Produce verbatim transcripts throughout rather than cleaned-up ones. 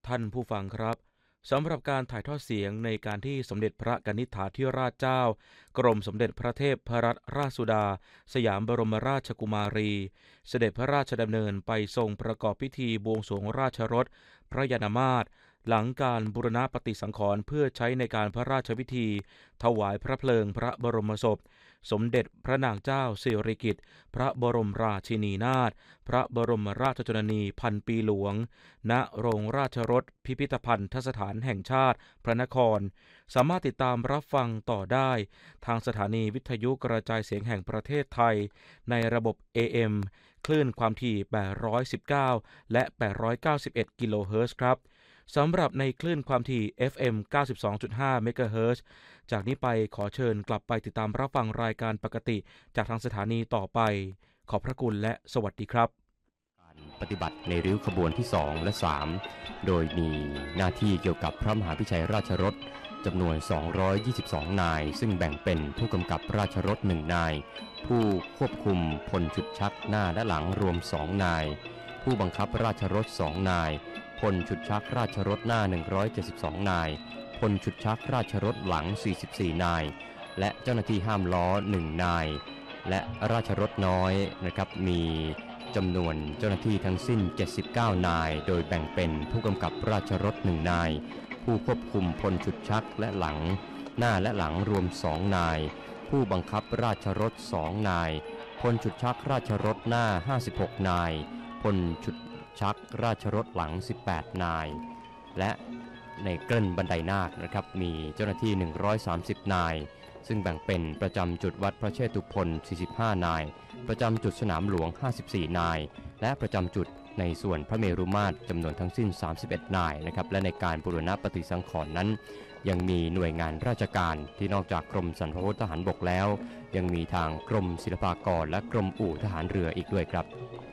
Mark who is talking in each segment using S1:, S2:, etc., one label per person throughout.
S1: ท่านผู้ฟังครับสำหรับการถ่ายทอดเสียงในการที่สมเด็จพระกนิษฐาธิราชเจ้ากรมสมเด็จพระเทพรัตนราชสุดาสยามบรมราชกุมารีเสด็จพระราชดำเนินไปทรงประกอบพิธีบวงสรวงราชรถพระยานมาศหลังการบูรณปฏิสังขรณ์เพื่อใช้ในการพระราชพิธีถวายพระเพลิงพระบรมศพสมเด็จพระนางเจ้าสิริกิติ์พระบรมราชินีนาถพระบรมราชชนนีพันปีหลวงณโรงราชรถพิพิธภัณฑสถานแห่งชาติพระนครสามารถติดตามรับฟังต่อได้ทางสถานีวิทยุกระจายเสียงแห่งประเทศไทยในระบบ เอ เอ็ม คลื่นความถี่แปดร้อยสิบเก้าและแปดร้อยเก้าสิบเอ็ดกิโลเฮิรตซ์ครับสำหรับในคลื่นความถี่ เอฟ เอ็ม เก้าสิบสองจุดห้า เมกะเฮิรตซ์จากนี้ไปขอเชิญกลับไปติดตามรับฟังรายการปกติจากทางสถานีต่อไปขอบพระคุณและสวัสดีครับ
S2: การปฏิบัติในริ้วขบวนที่สองและสามโดยมีหน้าที่เกี่ยวกับพระมหาพิชัยราชรถจำนวนสองร้อยยี่สิบสองนายซึ่งแบ่งเป็นผู้กำกับราชรถหนึ่งนายผู้ควบคุมพลฉุดชักหน้าและหลังรวมสองนายผู้บังคับราชรถสองนายพลฉุดชักราชรถหน้าหนึ่งร้อยเจ็ดสิบสองนายพลฉุดชักราชรถหลังสี่สิบสี่นายและเจ้าหน้าที่ห้ามล้อหนึ่งนายและราชรถน้อยนะครับมีจำนวนเจ้าหน้าที่ทั้งสิ้นเจ็ดสิบเก้านายโดยแบ่งเป็นผู้กำกับราชรถหนึ่งนายผู้ควบคุมพลฉุดชักและหลังหน้าและหลังรวมสองนายผู้บังคับราชรถสองนายพลฉุดชักราชรถหน้าห้าสิบหกนายพลฉุดชักราชรถหลังสิบแปดนายและในเกริ่นบันไดนาคนะครับมีเจ้าหน้าที่หนึ่งร้อยสามสิบนายซึ่งแบ่งเป็นประจำจุดวัดพระเชตุพนสี่สิบห้านายประจำจุดสนามหลวงห้าสิบสี่นายและประจำจุดในส่วนพระเมรุมาตรจำนวนทั้งสิ้นสามสิบเอ็ดนายนะครับและในการบูรณปฏิสังขรณ์นั้นยังมีหน่วยงานราชการที่นอกจากกรมสรรพาวุธทหารบกแล้วยังมีทางกรมศิลปากรและกรมอู่ทหารเรืออีกด้วยครับ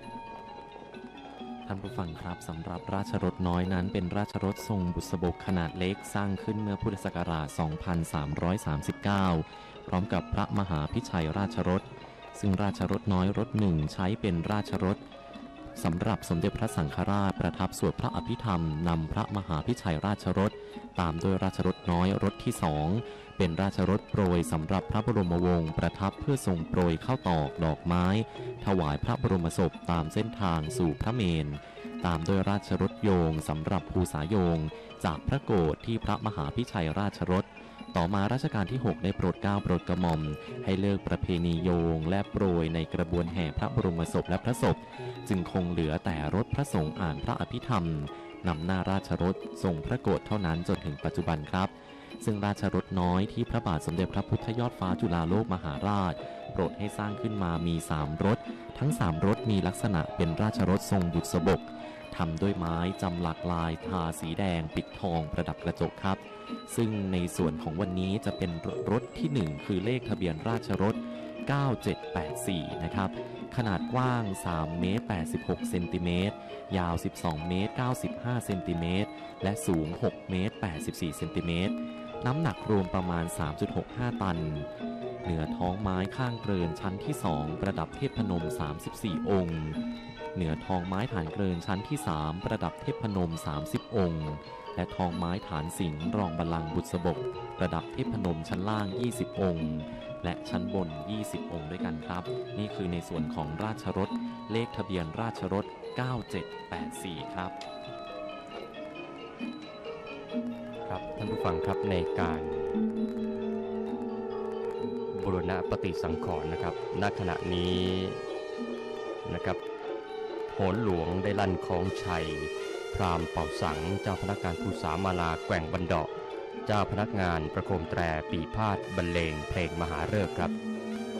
S3: ท่านผู้ฟังครับสำหรับราชรถน้อยนั้นเป็นราชรถทรงบุษบกขนาดเล็กสร้างขึ้นเมื่อพุทธศักราช สองพันสามร้อยสามสิบเก้า พร้อมกับพระมหาพิชัยราชรถซึ่งราชรถน้อยรถหนึ่งใช้เป็นราชรถสำหรับสมเด็จพระสังฆราชประทับสวดพระอภิธรรมนำพระมหาพิชัยราชรถตามด้วยราชรถน้อยรถที่สองเป็นราชรถโปรยสำหรับพระบรมวงศ์ประทับเพื่อทรงโปรยข้าวตอกดอกไม้ถวายพระบรมศพตามเส้นทางสู่พระเมรุตามด้วยราชรถโยงสำหรับภูษาโยงจากพระโกฐที่พระมหาพิชัยราชรถต่อมารัชกาลที่หกได้โปรดเกล้าโปรดกระหม่อมให้เลิกประเพณีโยงและโปรยในกระบวนแห่พระบรมศพและพระศพจึงคงเหลือแต่รถพระสงฆ์อ่านพระอภิธรรมนำหน้าราชรถทรงพระโกฐเท่านั้นจนถึงปัจจุบันครับซึ่งราชรถน้อยที่พระบาทสมเด็จพระพุทธยอดฟ้าจุฬาโลกมหาราชโปรดให้สร้างขึ้นมามีสามรถทั้งสามรถมีลักษณะเป็นราชรถทรงบุษบกทำด้วยไม้จำหลักลายทาสีแดงปิดทองประดับกระจกครับซึ่งในส่วนของวันนี้จะเป็นรถที่หนึ่งคือเลขทะเบียนราชรถเก้าเจ็ดแปดสี่นะครับขนาดกว้างสามเมตรแปดสิบหกเซนติเมตรยาวสิบสองเมตรเก้าสิบห้าเซนติเมตรและสูงหกเมตรแปดสิบสี่เซนติเมตรน้ำหนักรวมประมาณ สามจุดหกห้า ตันเหนือท้องไม้ข้างเกรินชั้นที่สองประดับเทพพนมสามสิบสี่องค์เหนือทองไม้ฐานเกรินชั้นที่สามประดับเทพพนมสามสิบองค์และทองไม้ฐานสิงห์รองบัลลังก์บุษบกประดับเทพนมชั้นล่างยี่สิบองค์และชั้นบนยี่สิบองค์ด้วยกันครับนี่คือในส่วนของราชรถเลขทะเบียนราชรถเก้าเจ็ดแปดสี่ครับ
S2: ครับท่านผู้ฟังครับในการบูรณปฏิสังขรณ์นะครับณขณะนี้นะครับโหรหลวงได้ลั่นคล้องชัยพราหมณ์เป่าสังเจ้าพนักงานภูษามาลาแกว่งบันเดาะเจ้าพนักงานประโคมแตรปีพาดบรรเลงเพลงมหาฤกษ์ครับ